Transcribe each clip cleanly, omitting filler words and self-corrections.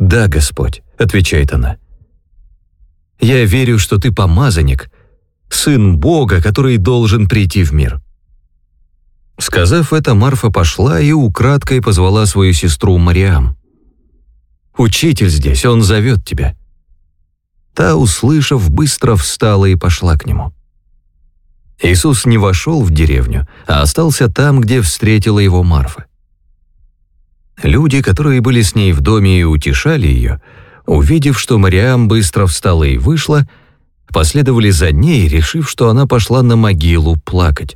«Да, Господь», — отвечает она. «Я верю, что ты помазанник, сын Бога, который должен прийти в мир». Сказав это, Марфа пошла и украдкой позвала свою сестру Мариам. «Учитель здесь, он зовет тебя». Та, услышав, быстро встала и пошла к нему. Иисус не вошел в деревню, а остался там, где встретила его Марфа. Люди, которые были с ней в доме и утешали ее, увидев, что Мариам быстро встала и вышла, последовали за ней, решив, что она пошла на могилу плакать.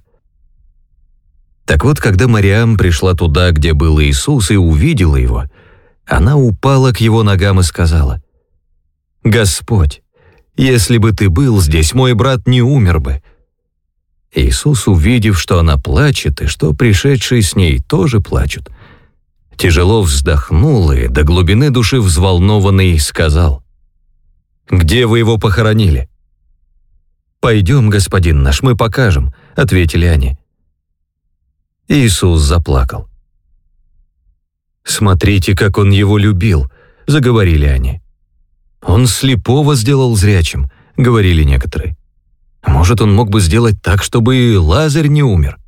Так вот, когда Мариам пришла туда, где был Иисус, и увидела его, она упала к его ногам и сказала: «Господь, если бы ты был здесь, мой брат не умер бы». Иисус, увидев, что она плачет, и что пришедшие с ней тоже плачут, тяжело вздохнул и до глубины души взволнованный сказал: «Где вы его похоронили?» «Пойдем, господин наш, мы покажем», — ответили они. Иисус заплакал. «Смотрите, как он его любил», — заговорили они. «Он слепого сделал зрячим», — говорили некоторые. «Может, он мог бы сделать так, чтобы и Лазарь не умер?»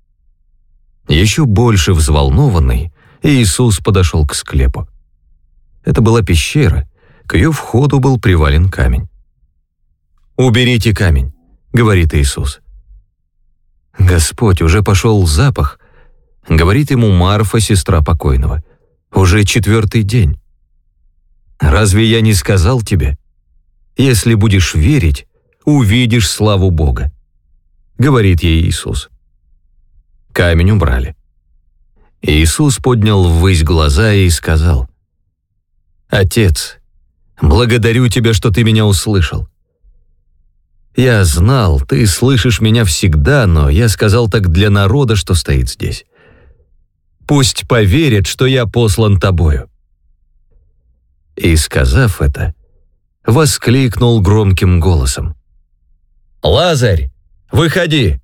Еще больше взволнованный, Иисус подошел к склепу. Это была пещера, к ее входу был привален камень. «Уберите камень», — говорит Иисус. «Господь, уже пошел запах», — говорит ему Марфа, сестра покойного. «Уже 4-й день». «Разве я не сказал тебе? Если будешь верить, увидишь славу Бога», — говорит ей Иисус. Камень убрали. Иисус поднял ввысь глаза и сказал: «Отец, благодарю тебя, что ты меня услышал. Я знал, ты слышишь меня всегда, но я сказал так для народа, что стоит здесь. Пусть поверят, что я послан тобою». И, сказав это, воскликнул громким голосом: «Лазарь, выходи!»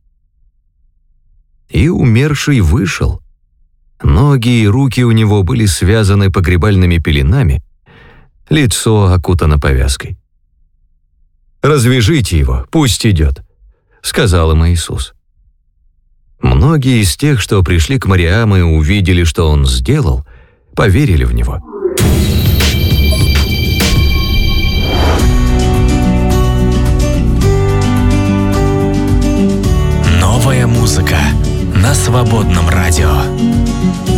И умерший вышел. Ноги и руки у него были связаны погребальными пеленами, лицо окутано повязкой. «Развяжите его, пусть идет», — сказал им Иисус. Многие из тех, что пришли к Мариам и увидели, что он сделал, поверили в него. Новая музыка на Свободном радио.